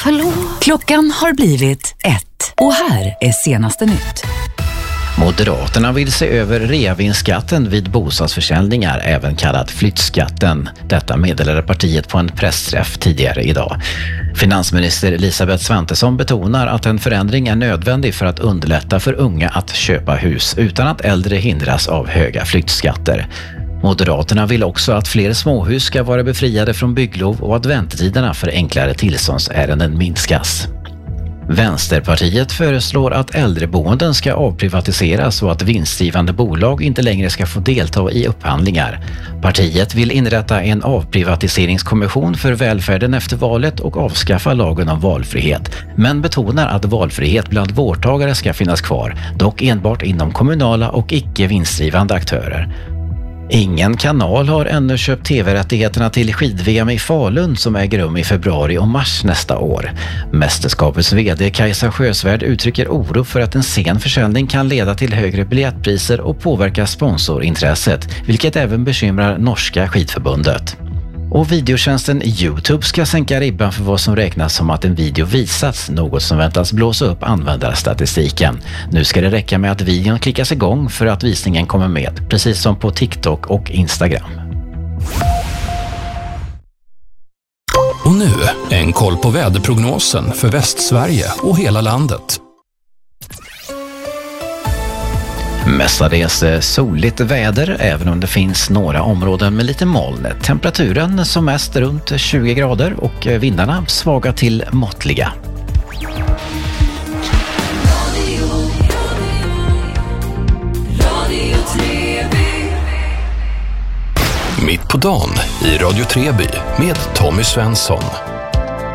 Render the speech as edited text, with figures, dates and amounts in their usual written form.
Förlåt. Klockan har blivit 1. Och här är senaste nytt. Moderaterna vill se över reavinstskatten vid bostadsförsäljningar, även kallad flyttskatten. Detta meddelade partiet på en pressträff tidigare idag. Finansminister Elisabeth Svantesson betonar att en förändring är nödvändig för att underlätta för unga att köpa hus utan att äldre hindras av höga flyttskatter. Moderaterna vill också att fler småhus ska vara befriade från bygglov och att väntetiderna för enklare tillståndsärenden minskas. Vänsterpartiet föreslår att äldreboenden ska avprivatiseras och att vinstdrivande bolag inte längre ska få delta i upphandlingar. Partiet vill inrätta en avprivatiseringskommission för välfärden efter valet och avskaffa lagen om valfrihet, men betonar att valfrihet bland vårdtagare ska finnas kvar, dock enbart inom kommunala och icke vinstdrivande aktörer. Ingen kanal har ännu köpt tv-rättigheterna till skid-VM i Falun som äger rum i februari och mars nästa år. Mästerskapets vd Kajsa Sjösvärd uttrycker oro för att en sen försäljning kan leda till högre biljettpriser och påverka sponsorintresset, vilket även bekymrar norska skidförbundet. Och videotjänsten YouTube ska sänka ribban för vad som räknas som att en video visats, något som väntas blåsa upp användarstatistiken. Nu ska det räcka med att videon klickas igång för att visningen kommer med, precis som på TikTok och Instagram. Och nu en koll på väderprognosen för Västsverige och hela landet. Mestadels soligt väder, även om det finns några områden med lite moln. Temperaturen som mest runt 20 grader och vindarna svaga till måttliga. Mitt på dagen i Radio Treby med Tommy Svensson.